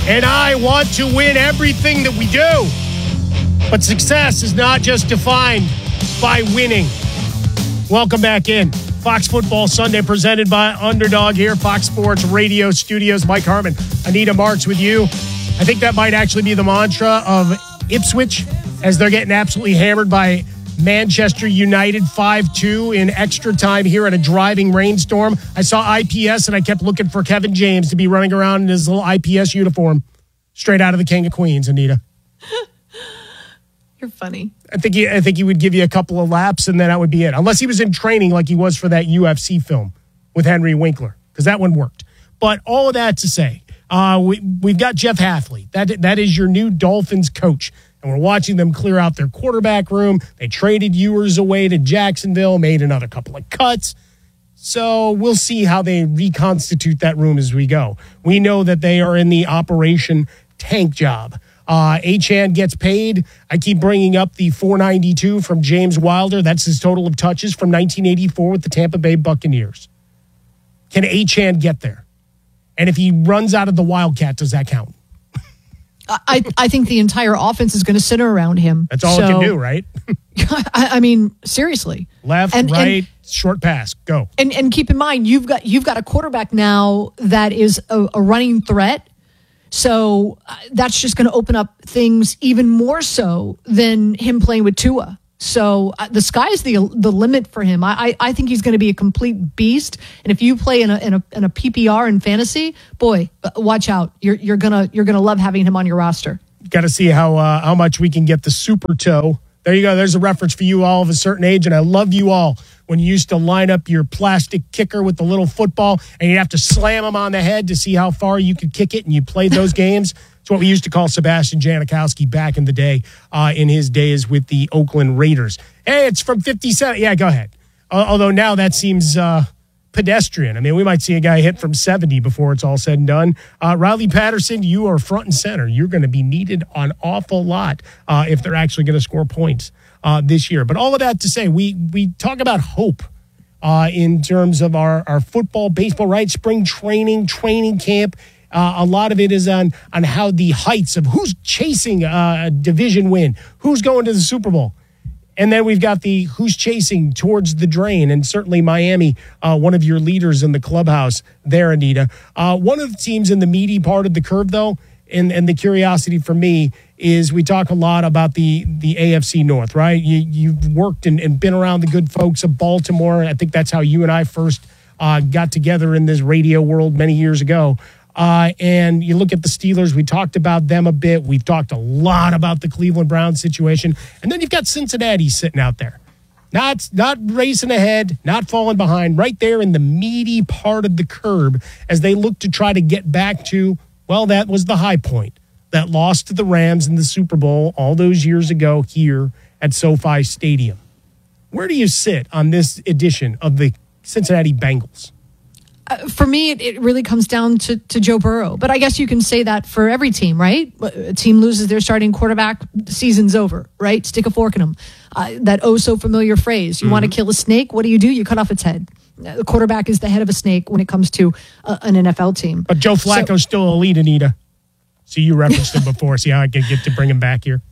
And I want to win everything that we do. But success is not just defined by winning. Welcome back in. Fox Football Sunday presented by Underdog here, Fox Sports Radio Studios. Mike Harmon, Anita Marks with you. I think that might actually be the mantra of Ipswich as they're getting absolutely hammered by Manchester United 5-2 in extra time here in a driving rainstorm. I saw IPS and I kept looking for Kevin James to be running around in his little IPS uniform straight out of the King of Queens, Anita. You're funny. I think he would give you a couple of laps and then that would be it. Unless he was in training like he was for that UFC film with Henry Winkler, because that one worked. But all of that to say, we've got Jeff Hafley. That is your new Dolphins coach. And we're watching them clear out their quarterback room. They traded Ewers away to Jacksonville, made another couple of cuts. So we'll see how they reconstitute that room as we go. We know that they are in the Operation Tank job. Achane gets paid. I keep bringing up the 492 from James Wilder. That's his total of touches from 1984 with the Tampa Bay Buccaneers. Can Achane get there? And if he runs out of the Wildcat, does that count? I think the entire offense is going to center around him. That's all it can do, right? I mean, seriously. Left, right, short pass, go. And keep in mind, you've got a quarterback now that is a running threat. So that's just going to open up things even more so than him playing with Tua. So the sky's the limit for him. I think he's going to be a complete beast. And if you play in a PPR in fantasy, boy, watch out. You're gonna love having him on your roster. Got to see how much we can get the super toe. There you go. There's a reference for you all of a certain age, and I love you all when you used to line up your plastic kicker with the little football, and you'd have to slam him on the head to see how far you could kick it, and you played those games. It's what we used to call Sebastian Janikowski back in the day, in his days with the Oakland Raiders. Hey, it's from 57. Yeah, go ahead. Although now that seems pedestrian. I mean, we might see a guy hit from 70 before it's all said and done. Riley Patterson, you are front and center. You're going to be needed an awful lot if they're actually going to score points this year. But all of that to say, we talk about hope in terms of our football, baseball, right? Spring training camp. A lot of it is on how the heights of who's chasing a division win, who's going to the Super Bowl. And then we've got the who's chasing towards the drain. And certainly Miami, one of your leaders in the clubhouse there, Anita. One of the teams in the meaty part of the curve, though, and the curiosity for me is we talk a lot about the AFC North, right? You've worked and been around the good folks of Baltimore. I think that's how you and I first got together in this radio world many years ago. And you look at the Steelers, we talked about them a bit. We've talked a lot about the Cleveland Browns situation. And then you've got Cincinnati sitting out there. Not racing ahead, not falling behind, right there in the meaty part of the curb as they look to try to get back to, well, that was the high point. That loss to the Rams in the Super Bowl all those years ago here at SoFi Stadium. Where do you sit on this edition of the Cincinnati Bengals? For me, it really comes down to Joe Burrow. But I guess you can say that for every team, right? A team loses their starting quarterback, season's over, right? Stick a fork in them. That oh-so-familiar phrase. You want to kill a snake, what do? You cut off its head. The quarterback is the head of a snake when it comes to an NFL team. But Joe Flacco's still elite, Anita. So you referenced him before. See how I can get to bring him back here?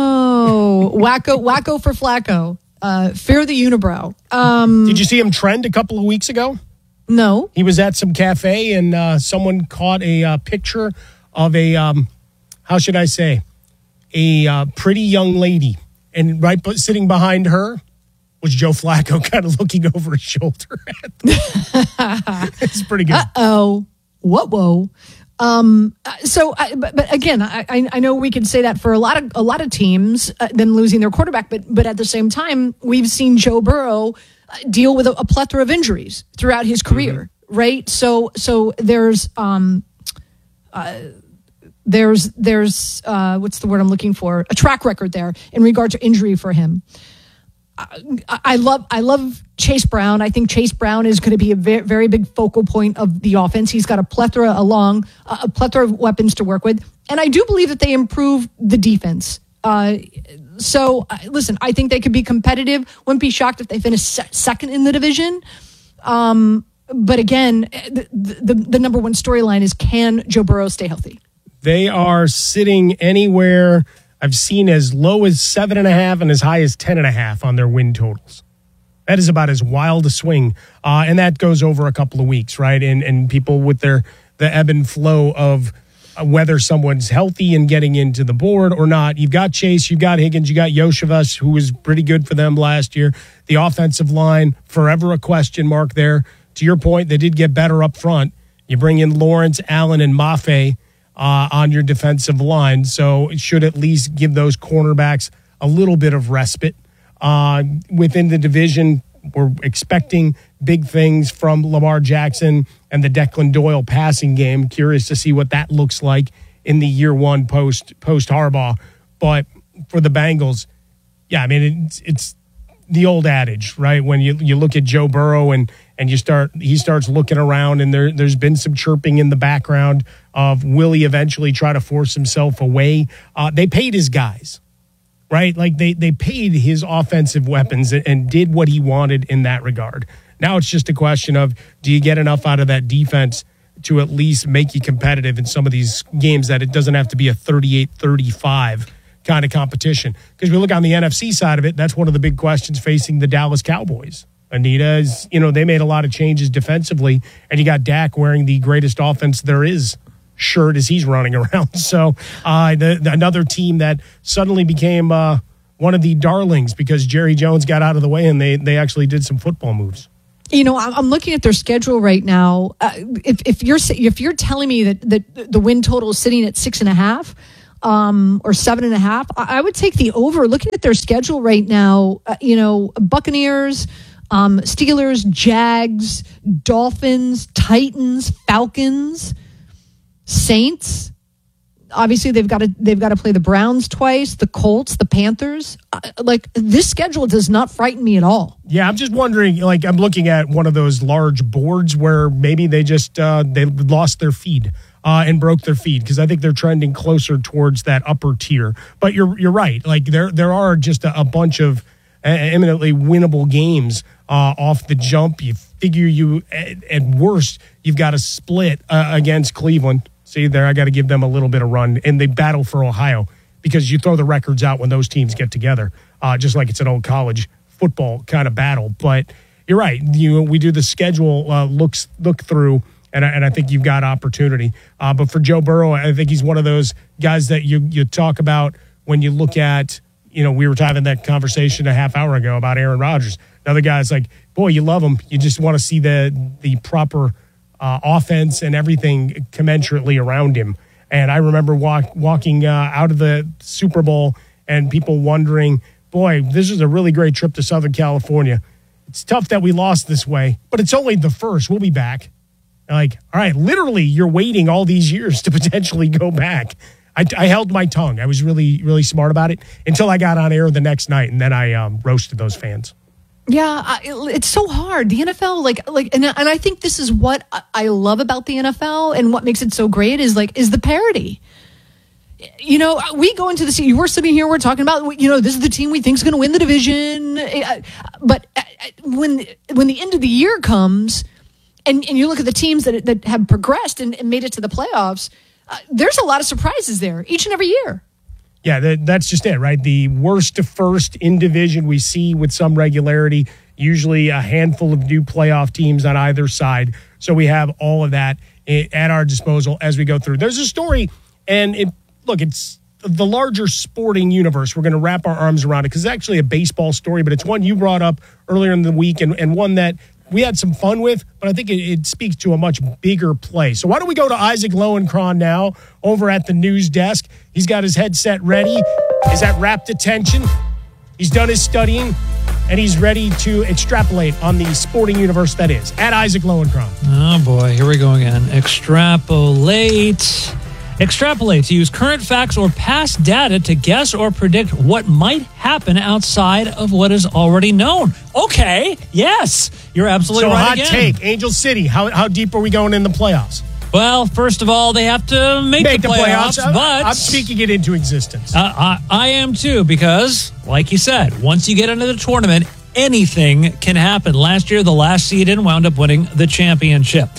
Oh, wacko for Flacco. Fear the unibrow. Did you see him trend a couple of weeks ago? No. He was at some cafe and someone caught a picture of a, how should I say, a pretty young lady. And right sitting behind her was Joe Flacco kind of looking over his shoulder. It's pretty good. Uh-oh. Whoa. But again, I know we can say that for a lot of teams, them losing their quarterback, but at the same time, we've seen Joe Burrow deal with a plethora of injuries throughout his career, right? So there's what's the word I'm looking for? A track record there in regard to injury for him. I love Chase Brown. I think Chase Brown is going to be a very, very big focal point of the offense. He's got a plethora of weapons to work with. And I do believe that they improve the defense. Listen, I think they could be competitive. Wouldn't be shocked if they finish second in the division. But again, the number one storyline is, can Joe Burrow stay healthy? They are sitting anywhere I've seen as low as 7.5 and as high as 10.5 on their win totals. That is about as wild a swing. And that goes over a couple of weeks, right? And people with the ebb and flow of whether someone's healthy and getting into the board or not. You've got Chase, you've got Higgins, you got Yoshevas, who was pretty good for them last year. The offensive line, forever a question mark there. To your point, they did get better up front. You bring in Lawrence, Allen, and Mafe on your defensive line, so it should at least give those cornerbacks a little bit of respite. Within the division, we're expecting big things from Lamar Jackson and the Declan Doyle passing game. Curious to see what that looks like in the year one post Harbaugh. But for the Bengals, yeah, I mean, it's the old adage, right? When you look at Joe Burrow and he starts looking around, and there's been some chirping in the background of will he eventually try to force himself away? They paid his guys, right? Like they paid his offensive weapons and did what he wanted in that regard. Now it's just a question of, do you get enough out of that defense to at least make you competitive in some of these games that it doesn't have to be a 38-35 kind of competition? Because we look on the NFC side of it, that's one of the big questions facing the Dallas Cowboys. Anita is, they made a lot of changes defensively, and you got Dak wearing the greatest offense there is shirt as he's running around. So another team that suddenly became one of the darlings because Jerry Jones got out of the way and they actually did some football moves. I'm looking at their schedule right now. If you're telling me that the win total is sitting at 6.5 or 7.5, I would take the over. Looking at their schedule right now, Buccaneers, Steelers, Jags, Dolphins, Titans, Falcons, Saints. Obviously, they've got to play the Browns twice, the Colts, the Panthers. This schedule does not frighten me at all. Yeah, I'm just wondering. I'm looking at one of those large boards where maybe they just they lost their feed and broke their feed, because I think they're trending closer towards that upper tier. But you're right. There are just a bunch of eminently winnable games off the jump. You figure at worst you've got a split against Cleveland. See there, I got to give them a little bit of run, and they battle for Ohio, because you throw the records out when those teams get together, just like it's an old college football kind of battle. But you're right. We do the schedule look through, and I think you've got opportunity. But for Joe Burrow, I think he's one of those guys that you talk about when you look at, we were having that conversation a half hour ago about Aaron Rodgers. Another guy's like, boy, you love him. You just want to see the proper offense and everything commensurately around him. And I remember walking out of the Super Bowl and people wondering, boy, this is a really great trip to Southern California. It's tough that we lost this way, but it's only the first. We'll be back. All right, literally, you're waiting all these years to potentially go back. I held my tongue. I was really, really smart about it until I got on air the next night, and then I roasted those fans. Yeah, it's so hard. The NFL, and I think this is what I love about the NFL, and what makes it so great is the parity. We go into the season. We're sitting here. We're talking about this is the team we think is going to win the division. But when the end of the year comes, and you look at the teams that have progressed and made it to the playoffs, there's a lot of surprises there each and every year. Yeah, that's just it, right? The worst to first in division we see with some regularity, usually a handful of new playoff teams on either side. So we have all of that at our disposal as we go through. There's a story, and it's the larger sporting universe. We're going to wrap our arms around it because it's actually a baseball story, but it's one you brought up earlier in the week and one that we had some fun with, but I think it speaks to a much bigger play. So why don't we go to Isaac Lowenkron now over at the news desk. He's got his headset ready. He's at rapt attention. He's done his studying, and he's ready to extrapolate on the sporting universe that is. At Isaac Lowenkron. Oh, boy. Here we go again. Extrapolate. Extrapolate, to use current facts or past data to guess or predict what might happen outside of what is already known. Okay, yes, you're absolutely right again. So hot take, Angel City, how deep are we going in the playoffs? Well, first of all, they have to make the playoffs, but I'm speaking it into existence. I am too, because, like you said, once you get into the tournament, anything can happen. Last year, the last seed in wound up winning the championship.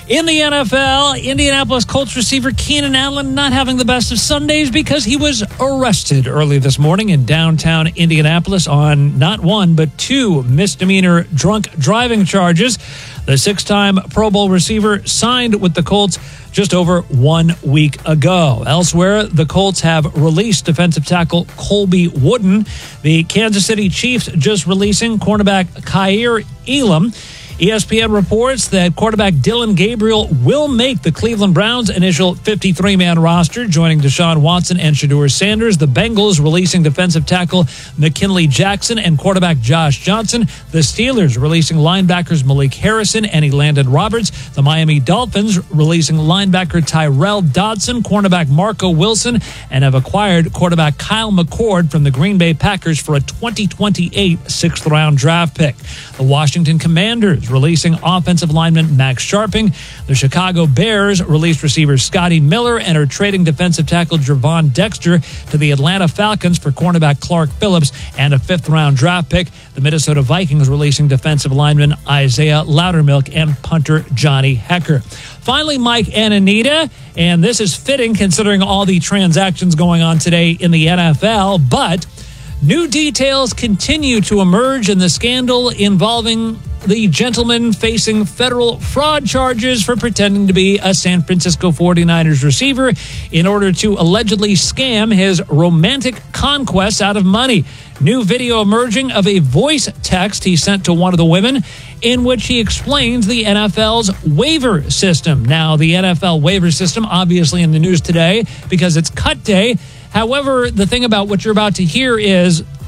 In the NFL, Indianapolis Colts receiver Keenan Allen not having the best of Sundays because he was arrested early this morning in downtown Indianapolis on not one, but two misdemeanor drunk driving charges. The six-time Pro Bowl receiver signed with the Colts just over 1 week ago. Elsewhere, the Colts have released defensive tackle Colby Wooden. The Kansas City Chiefs just releasing cornerback Kaiir Elam. ESPN reports that quarterback Dylan Gabriel will make the Cleveland Browns' initial 53-man roster, joining Deshaun Watson and Shedeur Sanders. The Bengals releasing defensive tackle McKinley Jackson and quarterback Josh Johnson. The Steelers releasing linebackers Malik Harrison and Elandon Roberts. The Miami Dolphins releasing linebacker Tyrell Dodson, cornerback Marco Wilson, and have acquired quarterback Kyle McCord from the Green Bay Packers for a 2028 sixth-round draft pick. The Washington Commanders releasing offensive lineman Max Sharping. The Chicago Bears released receiver Scotty Miller and are trading defensive tackle Gervon Dexter to the Atlanta Falcons for cornerback Clark Phillips and a fifth-round draft pick. The Minnesota Vikings releasing defensive lineman Isaiah Loudermilk and punter Johnny Hecker. Finally, Mike and Anita, and this is fitting considering all the transactions going on today in the NFL, but new details continue to emerge in the scandal involving the gentleman facing federal fraud charges for pretending to be a San Francisco 49ers receiver in order to allegedly scam his romantic conquests out of money. New video emerging of a voice text he sent to one of the women in which he explains the NFL's waiver system. Now, the NFL waiver system obviously in the news today because it's cut day. However, the thing about what you're about to hear is